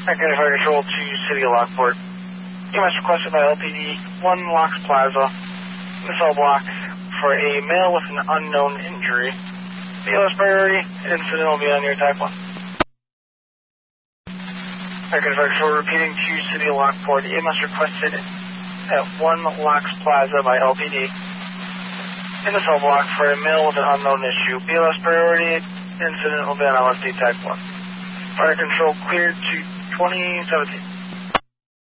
Echo Fire Control to City of Lockport. EMS requested by LPD 1 Locks Plaza, in the cell block for a male with an unknown injury. BLS priority, incident will be on your attack 1. Echo Fire Control repeating to City of Lockport. EMS requested at 1 Locks Plaza by LPD, in the cell block for a male with an unknown issue. BLS priority, incident will be on LSD attack 1. Fire Control cleared to 2017.